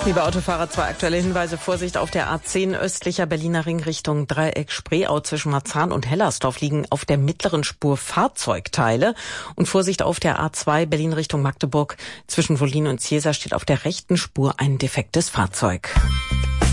Liebe Autofahrer, 2 aktuelle Hinweise. Vorsicht auf der A10 östlicher Berliner Ring Richtung Dreieck Spreeau zwischen Marzahn und Hellersdorf liegen auf der mittleren Spur Fahrzeugteile. Und Vorsicht auf der A2 Berlin Richtung Magdeburg zwischen Wollin und Ziesa steht auf der rechten Spur ein defektes Fahrzeug.